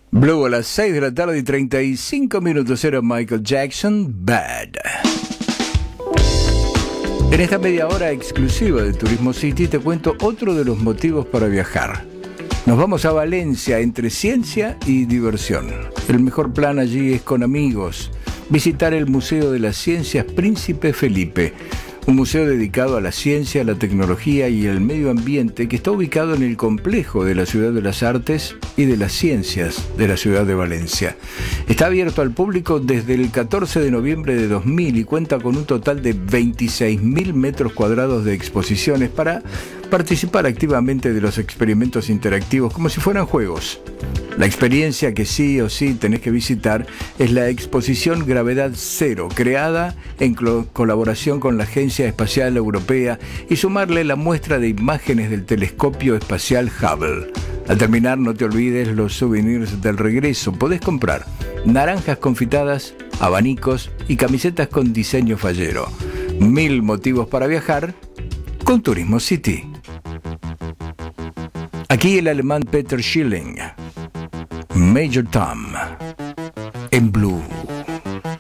Blue a las 6 de la tarde y 35 minutos era Michael Jackson, Bad. En esta media hora exclusiva de Turismo City te cuento otro de los motivos para viajar. Nos vamos a Valencia entre ciencia y diversión. El mejor plan allí es con amigos. Visitar el Museo de las Ciencias Príncipe Felipe. Un museo dedicado a la ciencia, la tecnología y el medio ambiente que está ubicado en el complejo de la Ciudad de las Artes y de las Ciencias de la ciudad de Valencia. Está abierto al público desde el 14 de noviembre de 2000 y cuenta con un total de 26.000 metros cuadrados de exposiciones para participar activamente de los experimentos interactivos como si fueran juegos. La experiencia que sí o sí tenés que visitar es la exposición Gravedad Cero, creada en colaboración con la Agencia Espacial Europea, y sumarle la muestra de imágenes del telescopio espacial Hubble. Al terminar, no te olvides los souvenirs del regreso. Podés comprar naranjas confitadas, abanicos y camisetas con diseño fallero. 1000 motivos para viajar con Turismo City. Aquí el alemán Peter Schilling, Major Tom, en Blue.